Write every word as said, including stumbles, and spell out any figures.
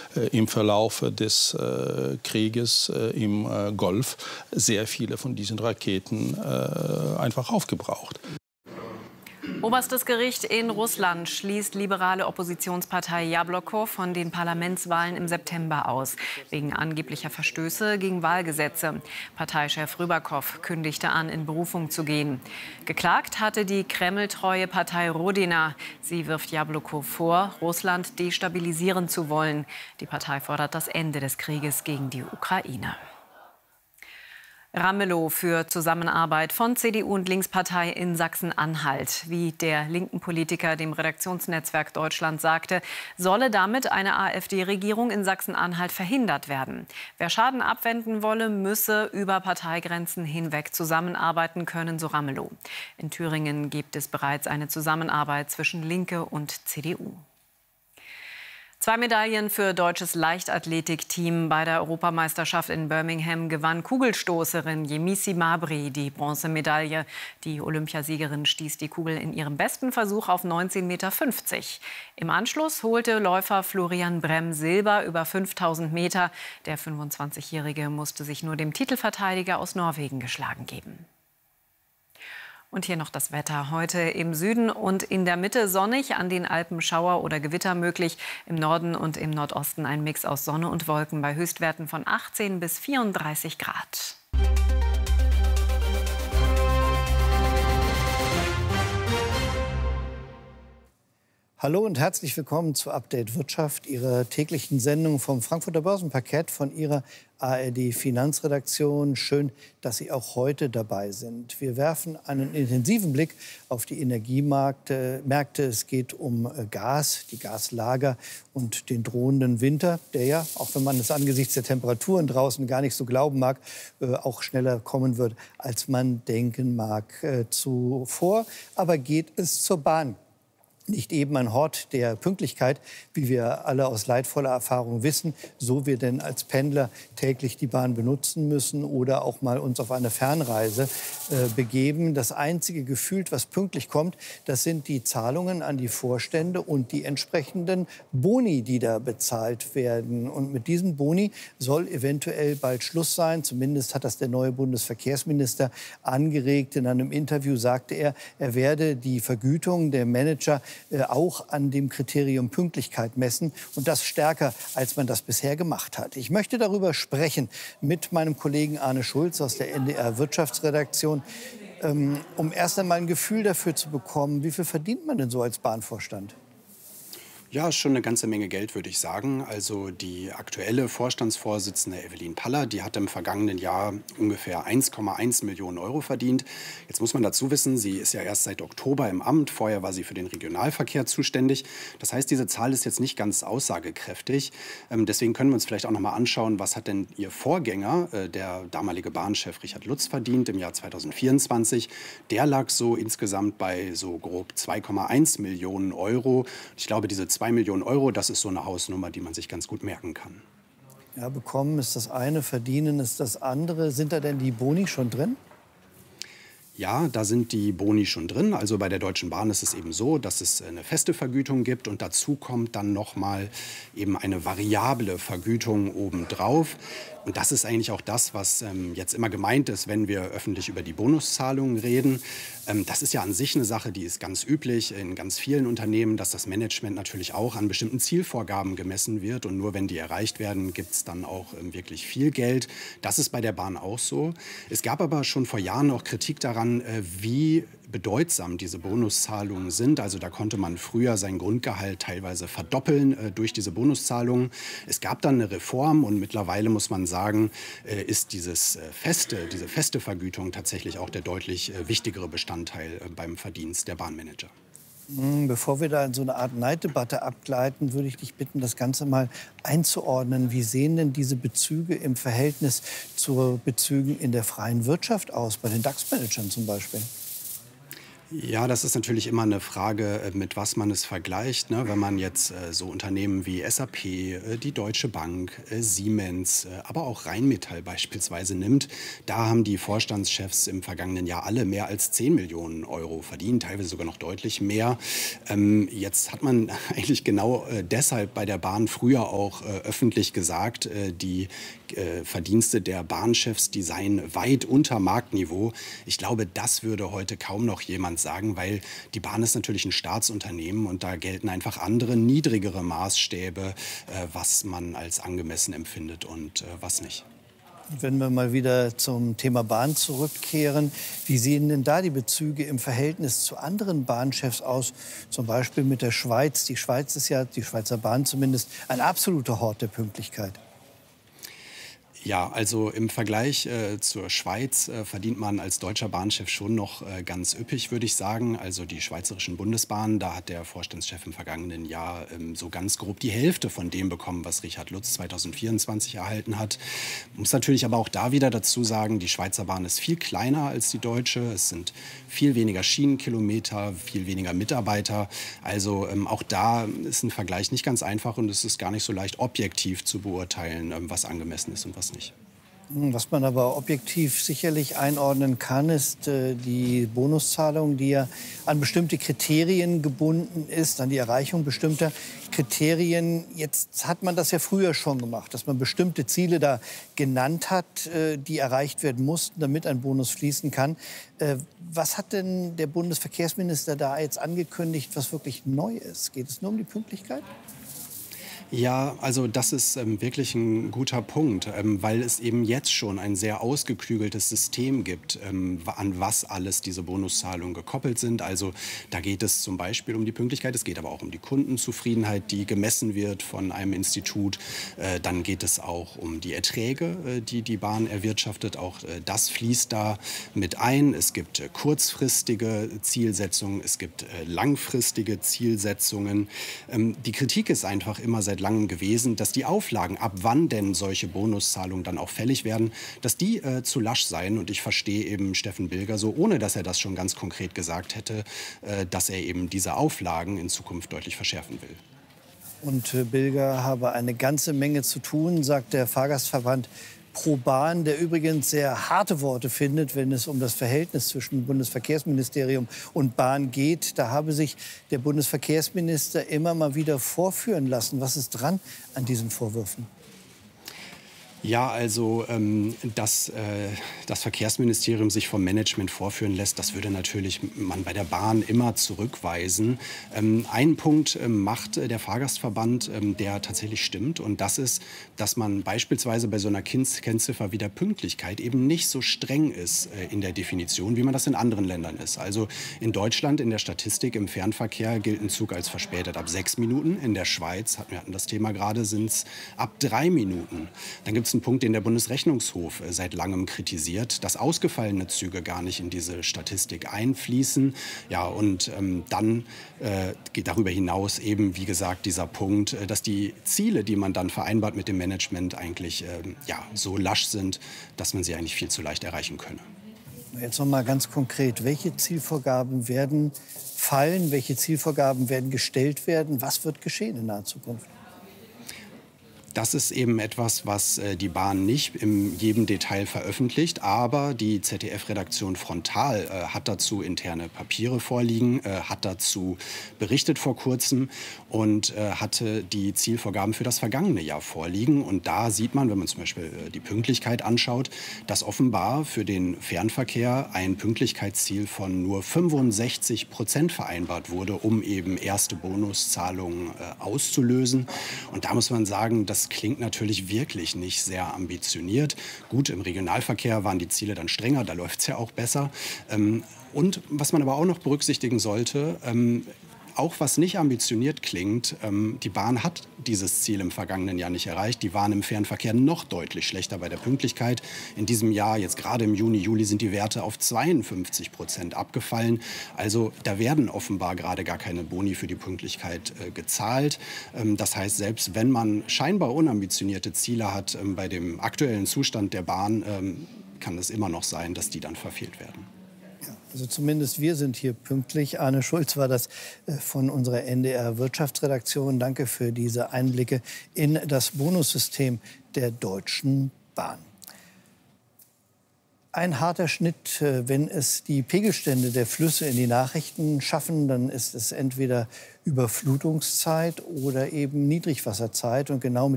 äh, im Verlauf des äh, Krieges äh, im äh, Golf sehr viele von diesen Raketen äh, einfach aufgebraucht. Oberstes Gericht in Russland schließt liberale Oppositionspartei Jabloko von den Parlamentswahlen im September aus, wegen angeblicher Verstöße gegen Wahlgesetze. Parteichef Rybakow kündigte an, in Berufung zu gehen. Geklagt hatte die kremltreue Partei Rodina. Sie wirft Jabloko vor, Russland destabilisieren zu wollen. Die Partei fordert das Ende des Krieges gegen die Ukraine. Ramelow für Zusammenarbeit von C D U und Linkspartei in Sachsen-Anhalt. Wie der linken Politiker dem Redaktionsnetzwerk Deutschland sagte, solle damit eine AfD-Regierung in Sachsen-Anhalt verhindert werden. Wer Schaden abwenden wolle, müsse über Parteigrenzen hinweg zusammenarbeiten können, so Ramelow. In Thüringen gibt es bereits eine Zusammenarbeit zwischen Linke und C D U. Zwei Medaillen für deutsches Leichtathletikteam. Bei der Europameisterschaft in Birmingham gewann Kugelstoßerin Yemisi Mabry die Bronzemedaille. Die Olympiasiegerin stieß die Kugel in ihrem besten Versuch auf neunzehn Meter fünfzig. Im Anschluss holte Läufer Florian Brem Silber über fünftausend Meter. Der fünfundzwanzigjährige musste sich nur dem Titelverteidiger aus Norwegen geschlagen geben. Und hier noch das Wetter. Heute im Süden und in der Mitte sonnig, an den Alpen Schauer oder Gewitter möglich. Im Norden und im Nordosten ein Mix aus Sonne und Wolken bei Höchstwerten von achtzehn bis vierunddreißig Grad. Hallo und herzlich willkommen zu Update Wirtschaft, Ihrer täglichen Sendung vom Frankfurter Börsenparkett von Ihrer A R D Finanzredaktion. Schön, dass Sie auch heute dabei sind. Wir werfen einen intensiven Blick auf die Energiemärkte. Märkte. Es geht um Gas, die Gaslager und den drohenden Winter, der ja, auch wenn man es angesichts der Temperaturen draußen gar nicht so glauben mag, auch schneller kommen wird, als man denken mag zuvor. Aber geht es zur Bahn? Nicht eben ein Hort der Pünktlichkeit, wie wir alle aus leidvoller Erfahrung wissen, so wir denn als Pendler täglich die Bahn benutzen müssen oder auch mal uns auf eine Fernreise äh, begeben. Das einzige gefühlt, was pünktlich kommt, das sind die Zahlungen an die Vorstände und die entsprechenden Boni, die da bezahlt werden. Und mit diesen Boni soll eventuell bald Schluss sein. Zumindest hat das der neue Bundesverkehrsminister angeregt. In einem Interview sagte er, er werde die Vergütung der Manager auch an dem Kriterium Pünktlichkeit messen und das stärker, als man das bisher gemacht hat. Ich möchte darüber sprechen mit meinem Kollegen Arne Schulz aus der N D R Wirtschaftsredaktion, um erst einmal ein Gefühl dafür zu bekommen, wie viel verdient man denn so als Bahnvorstand? Ja, schon eine ganze Menge Geld, würde ich sagen. Also die aktuelle Vorstandsvorsitzende Evelyn Paller, die hat im vergangenen Jahr ungefähr eins Komma eins Millionen Euro verdient. Jetzt muss man dazu wissen, sie ist ja erst seit Oktober im Amt. Vorher war sie für den Regionalverkehr zuständig. Das heißt, diese Zahl ist jetzt nicht ganz aussagekräftig. Ähm, deswegen können wir uns vielleicht auch noch mal anschauen, was hat denn ihr Vorgänger, äh, der damalige Bahnchef Richard Lutz, verdient im Jahr zweitausendvierundzwanzig. Der lag so insgesamt bei so grob zwei Komma eins Millionen Euro. Ich glaube, diese zwei Millionen Euro, das ist so eine Hausnummer, die man sich ganz gut merken kann. Ja, bekommen ist das eine, verdienen ist das andere. Sind da denn die Boni schon drin? Ja, da sind die Boni schon drin. Also bei der Deutschen Bahn ist es eben so, dass es eine feste Vergütung gibt und dazu kommt dann noch mal eben eine variable Vergütung obendrauf. Und das ist eigentlich auch das, was ähm, jetzt immer gemeint ist, wenn wir öffentlich über die Bonuszahlungen reden. Ähm, das ist ja an sich eine Sache, die ist ganz üblich in ganz vielen Unternehmen, dass das Management natürlich auch an bestimmten Zielvorgaben gemessen wird. Und nur wenn die erreicht werden, gibt es dann auch ähm, wirklich viel Geld. Das ist bei der Bahn auch so. Es gab aber schon vor Jahren auch Kritik daran, äh, wie bedeutsam diese Bonuszahlungen sind. Also da konnte man früher sein Grundgehalt teilweise verdoppeln äh, durch diese Bonuszahlungen. Es gab dann eine Reform und mittlerweile muss man sagen, äh, ist dieses äh, feste, diese feste Vergütung tatsächlich auch der deutlich äh, wichtigere Bestandteil äh, beim Verdienst der Bahnmanager. Bevor wir da in so eine Art Neiddebatte abgleiten, würde ich dich bitten, das Ganze mal einzuordnen. Wie sehen denn diese Bezüge im Verhältnis zu Bezügen in der freien Wirtschaft aus, bei den DAX-Managern zum Beispiel? Ja, das ist natürlich immer eine Frage, mit was man es vergleicht. Ne? Wenn man jetzt äh, so Unternehmen wie S A P, äh, die Deutsche Bank, äh, Siemens, äh, aber auch Rheinmetall beispielsweise nimmt, da haben die Vorstandschefs im vergangenen Jahr alle mehr als zehn Millionen Euro verdient, teilweise sogar noch deutlich mehr. Ähm, jetzt hat man eigentlich genau äh, deshalb bei der Bahn früher auch äh, öffentlich gesagt, äh, die äh, Verdienste der Bahnchefs, die seien weit unter Marktniveau. Ich glaube, das würde heute kaum noch jemand sagen, weil die Bahn ist natürlich ein Staatsunternehmen und da gelten einfach andere, niedrigere Maßstäbe, äh, was man als angemessen empfindet und äh, was nicht. Wenn wir mal wieder zum Thema Bahn zurückkehren, wie sehen denn da die Bezüge im Verhältnis zu anderen Bahnchefs aus, zum Beispiel mit der Schweiz? Die Schweiz ist ja, die Schweizer Bahn zumindest, ein absoluter Hort der Pünktlichkeit. Ja, also im Vergleich äh, zur Schweiz äh, verdient man als deutscher Bahnchef schon noch äh, ganz üppig, würde ich sagen. Also die schweizerischen Bundesbahnen, da hat der Vorstandschef im vergangenen Jahr ähm, so ganz grob die Hälfte von dem bekommen, was Richard Lutz zweitausendvierundzwanzig erhalten hat. Man muss natürlich aber auch da wieder dazu sagen, die Schweizer Bahn ist viel kleiner als die deutsche. Es sind viel weniger Schienenkilometer, viel weniger Mitarbeiter. Also ähm, auch da ist ein Vergleich nicht ganz einfach und es ist gar nicht so leicht objektiv zu beurteilen, ähm, was angemessen ist und was nicht. Was man aber objektiv sicherlich einordnen kann, ist äh, die Bonuszahlung, die ja an bestimmte Kriterien gebunden ist, an die Erreichung bestimmter Kriterien. Jetzt hat man das ja früher schon gemacht, dass man bestimmte Ziele da genannt hat, äh, die erreicht werden mussten, damit ein Bonus fließen kann. Äh, was hat denn der Bundesverkehrsminister da jetzt angekündigt, was wirklich neu ist? Geht es nur um die Pünktlichkeit? Ja, also das ist ähm, wirklich ein guter Punkt, ähm, weil es eben jetzt schon ein sehr ausgeklügeltes System gibt, ähm, an was alles diese Bonuszahlungen gekoppelt sind. Also da geht es zum Beispiel um die Pünktlichkeit, es geht aber auch um die Kundenzufriedenheit, die gemessen wird von einem Institut. Äh, dann geht es auch um die Erträge, äh, die die Bahn erwirtschaftet. Auch äh, das fließt da mit ein. Es gibt äh, kurzfristige Zielsetzungen, es gibt äh, langfristige Zielsetzungen. Ähm, die Kritik ist einfach immer seit langem gewesen, dass die Auflagen, ab wann denn solche Bonuszahlungen dann auch fällig werden, dass die äh, zu lasch seien. Und ich verstehe eben Steffen Bilger so, ohne dass er das schon ganz konkret gesagt hätte, äh, dass er eben diese Auflagen in Zukunft deutlich verschärfen will. Und äh, Bilger habe eine ganze Menge zu tun, sagt der Fahrgastverband Pro Bahn, der übrigens sehr harte Worte findet, wenn es um das Verhältnis zwischen Bundesverkehrsministerium und Bahn geht. Da habe sich der Bundesverkehrsminister immer mal wieder vorführen lassen. Was ist dran an diesen Vorwürfen? Ja, also ähm, dass äh, das Verkehrsministerium sich vom Management vorführen lässt, das würde natürlich man bei der Bahn immer zurückweisen. Ähm, einen Punkt ähm, macht äh, der Fahrgastverband, ähm, der tatsächlich stimmt. Und das ist, dass man beispielsweise bei so einer Kennziffer wie der Pünktlichkeit eben nicht so streng ist äh, in der Definition, wie man das in anderen Ländern ist. Also in Deutschland in der Statistik im Fernverkehr gilt ein Zug als verspätet ab sechs Minuten. In der Schweiz, wir hatten das Thema gerade, sind es ab drei Minuten. Dann gibt es ein Punkt, den der Bundesrechnungshof seit langem kritisiert, dass ausgefallene Züge gar nicht in diese Statistik einfließen. Ja, und ähm, dann äh, geht darüber hinaus eben, wie gesagt, dieser Punkt, äh, dass die Ziele, die man dann vereinbart mit dem Management, eigentlich äh, ja, so lasch sind, dass man sie eigentlich viel zu leicht erreichen könne. Jetzt noch mal ganz konkret, welche Zielvorgaben werden fallen, welche Zielvorgaben werden gestellt werden, was wird geschehen in naher Zukunft? Das ist eben etwas, was äh, die Bahn nicht in jedem Detail veröffentlicht. Aber die Z D F-Redaktion Frontal äh, hat dazu interne Papiere vorliegen, äh, hat dazu berichtet vor kurzem und äh, hatte die Zielvorgaben für das vergangene Jahr vorliegen. Und da sieht man, wenn man zum Beispiel äh, die Pünktlichkeit anschaut, dass offenbar für den Fernverkehr ein Pünktlichkeitsziel von nur fünfundsechzig Prozent vereinbart wurde, um eben erste Bonuszahlungen äh, auszulösen. Und da muss man sagen, dass Das klingt natürlich wirklich nicht sehr ambitioniert. Gut, im Regionalverkehr waren die Ziele dann strenger, da läuft es ja auch besser. Und was man aber auch noch berücksichtigen sollte, auch was nicht ambitioniert klingt, ähm, die Bahn hat dieses Ziel im vergangenen Jahr nicht erreicht. Die waren im Fernverkehr noch deutlich schlechter bei der Pünktlichkeit. In diesem Jahr, jetzt gerade im Juni, Juli, sind die Werte auf zweiundfünfzig Prozent abgefallen. Also da werden offenbar gerade gar keine Boni für die Pünktlichkeit äh, gezahlt. Ähm, das heißt, selbst wenn man scheinbar unambitionierte Ziele hat, ähm, bei dem aktuellen Zustand der Bahn, ähm, kann es immer noch sein, dass die dann verfehlt werden. Ja. Also zumindest wir sind hier pünktlich. Arne Schulz war das von unserer N D R-Wirtschaftsredaktion. Danke für diese Einblicke in das Bonussystem der Deutschen Bahn. Ein harter Schnitt, wenn es die Pegelstände der Flüsse in die Nachrichten schaffen, dann ist es entweder Überflutungszeit oder eben Niedrigwasserzeit. Und genau mit